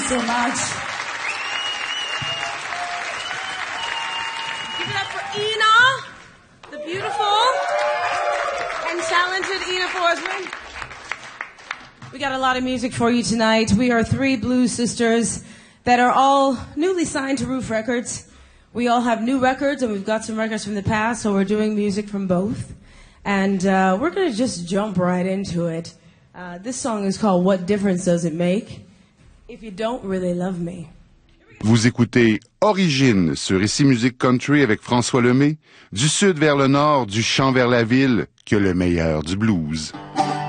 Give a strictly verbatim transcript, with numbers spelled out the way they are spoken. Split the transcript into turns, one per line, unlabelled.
so much.
Give it up for Ina, the beautiful and talented Ina Forsman. We got a lot of music for you tonight. We are three blues sisters that are all newly signed to Roof Records. We all have new records, and we've got some records from the past, so we're doing music from both. And uh, we're going to just jump right into it. Uh, this song is called What Difference Does It Make If You Don't Really Love Me?
Vous écoutez Origine sur Ici Musique Country avec François Lemay, du sud vers le nord, du champ vers la ville, que le meilleur du blues.